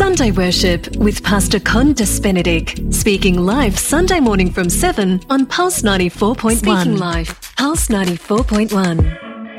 Sunday Worship with Pastor Condas Benedict. Speaking live Sunday morning from 7 on Pulse 94.1. Speaking live, Pulse 94.1.